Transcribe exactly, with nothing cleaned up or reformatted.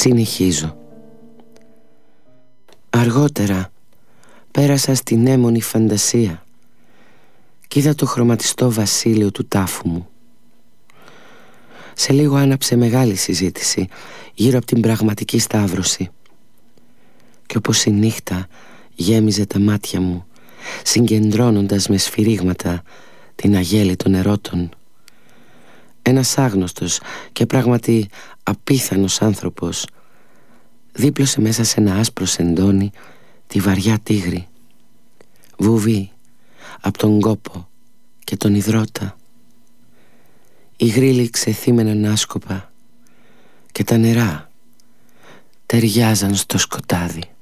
Συνεχίζω. Αργότερα πέρασα στην έμμονη φαντασία κι είδα το χρωματιστό βασίλειο του τάφου μου. Σε λίγο άναψε μεγάλη συζήτηση γύρω από την πραγματική σταύρωση και όπως η νύχτα γέμιζε τα μάτια μου, συγκεντρώνοντας με σφυρίγματα την αγέλη των ερώτων, ένας άγνωστος και πράγματι απίθανος άνθρωπος δίπλωσε μέσα σε ένα άσπρο σεντόνι τη βαριά τίγρη, βουβή από τον κόπο και τον υδρότα. Οι γρίλοι ξεθύμεναν άσκοπα και τα νερά ταιριάζαν στο σκοτάδι.